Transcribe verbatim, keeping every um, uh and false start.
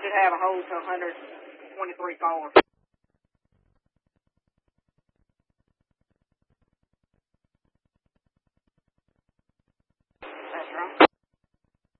should have a hold to one hundred twenty-three cars.